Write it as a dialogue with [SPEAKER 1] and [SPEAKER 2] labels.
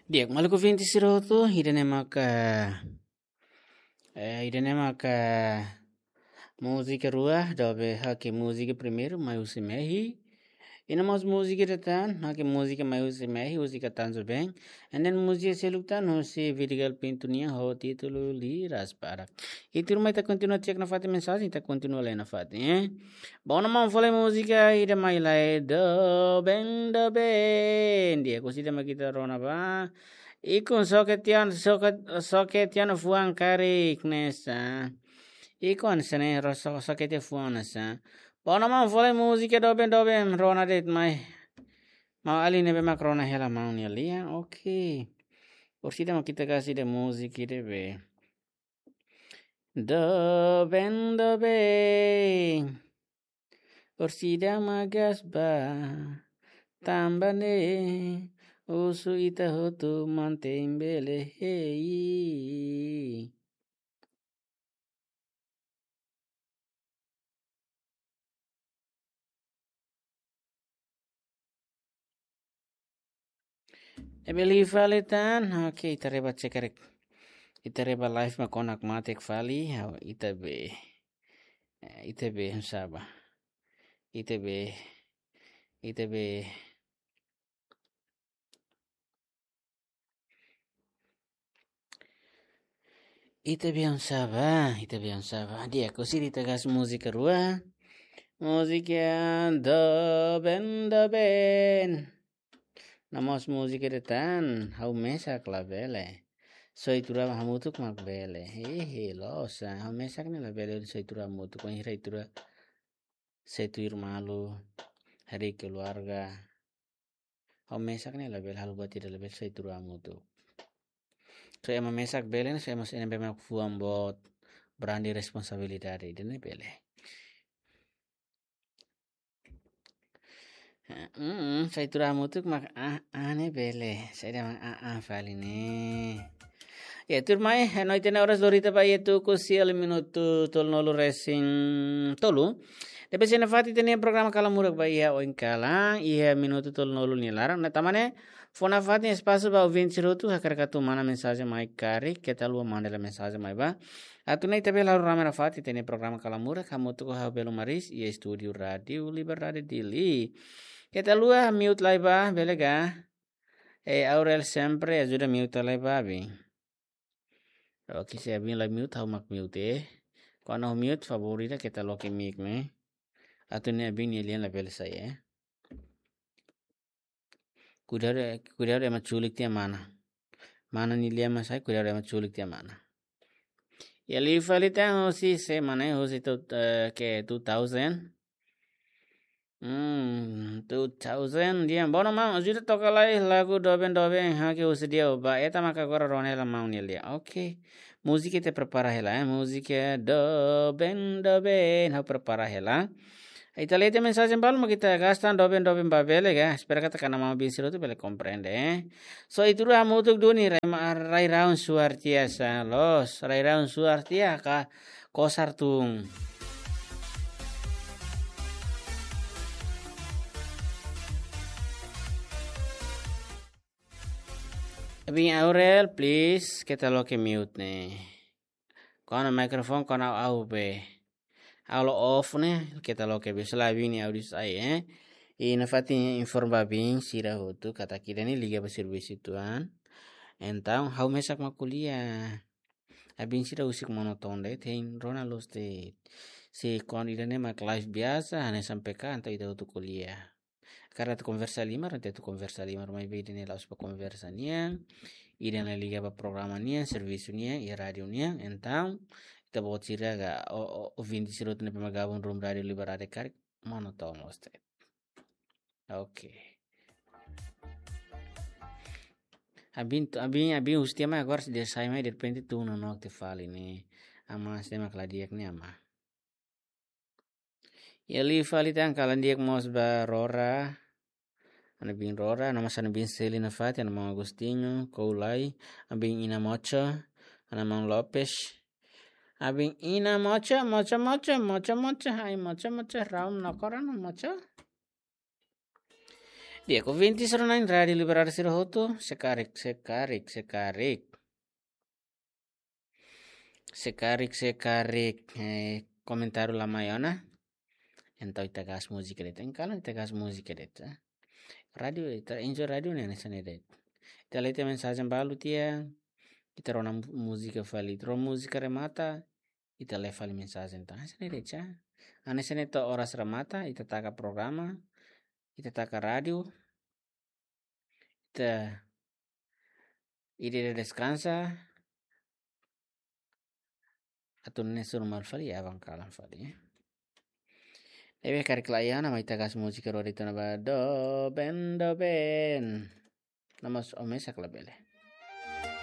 [SPEAKER 1] Diek maluku vinti sirotu idene maka música rua dobe haki música primeiro mai usimehi ina mas música detan haki música mai usimehi música tanzo bem and then música selutan hosi vidigal pintunia ho título li raspara itu rumah kita continua cek na fati mensagem kita continua lendo fati bom não falei música ida mai lai do ben dia kusida makita rona ba ikun soketian fuang karik nesa ikon sene sokete fuang nesa bona man falei música do ben rona det mai mau ali nebe mak rona hela mau ni ali okay kusida makita kasih de música de be do ben Orsida magasba tambane usu ita hotu mantembele hei. Ebeli valetan, oke ita reba cekarek. Ita reba live makonak matek vali, ita be saba. Ita be saba. Dia kosi dita gas musika rua. Musika do ben. Namos musika detan, hau mesak la bele. Soitura hamutuk mak bele. Hehe losa, hau mesak ni la bele soitura hamutuk. Kau hira itura setuir malu hari keluarga. Hau mesak ni la bele halu buat tidak lebih soitura hamutuk. So ema mesak bele so ema sene bemak fuam bot berani responsabilidade dene bele. Saya itu ramutuk mak aneh bele. Saya dah mak vali ne. Ya tur mai noi tena horas lorita pa yetu kusial minuto tol nolu racing tolu. Depois na fati tenia programa kala murak ba ia o inkala ia minuto tol nolu ni larang. Na tamane fona fati espaço ba o 20 rotu hakar katu mana mensagem mai kari kita lua mandela mensagem mai ba. Atu nei tabela ramera fati tenia programa kala murak kamu tu ha belo maris ia studio radio Liberdade Dili. Kita lua mute lai ba belega. Aurel sempre ajuda mute lai ba bi. Oke saya bin lai mute hau mak mute. Kalau mute favorita kita loke mic me. Atau ni abin ni lian la bel saya. Kudar emat culik dia mana. Mana ni lian masai kudar emat culik dia mana. Ya li falita hosi se mana hosi tu ke 2000. 2000 dia bono mau ajuda tokalai lagu doben hake usi dia oba eta maka gora ronela mau ni lia. Oke. Musik te prepara hela musik doben hau prepara hela. Ita lete mensagem balu kita gastan doben babele ga espera kata kana mau bin sirotu bele comprende. So itu ra mutuk duni rai raun suartiasa los rai raun suartia ka kosartung. Abing Aurel, please, kita loke mute ne. Kono microphone kono au be. Aulo off ne, kita loke be selabi ni audio saya. Ina fati informa bing sira hotu kata kira ni liga beservis ituan. Entang hau mesak makuliah. Abing sira usik monoton deh, ting rona los de. Si kon idane mak live biasa, hanya sampai kan atau itu kuliah. Karena tu conversa limar, nanti tu conversa limar mai beda ni laus pa conversa niya. Ida na liga pa programa niya, serviço niya, e radio niya. Então, ita bot sira ga o 20 sirot na pamagabong room radio Liberdade karik monotone oste. Okay. Abin ustia mai agora se desai mai de repente tu no te fale ni. Ama se ma kladiak ni ama. Yali fali tan kalan diak mos ba rora. Ana bin rora, nama sana bin Selina Fati, ana mang Agostinho, Koulai, abing ina mocha, ana mang Lopes, abing ina mocha, hai mocha, raum nakoran mocha. Dia ko 2009 Radio Liberare Sirohoto, sekarik. Komentaru lama yona. Entau itagas musik edit. Engkalo itagas musik edit. Radio ita enjoy radio nene sanedet. Ita lete mensagem balu tia. Ita rona música fali. Ro música remata. Ita le fali mensagem ta. Sanedet cha. Ane saneta horas remata. Ita taka programa. Ita taka radio. Ita ide descansa. Atau nesur mal fali ya bang kalam fali. Ebe karik layana mai tagas musika rodito na ba do ben. Namas omesak labele.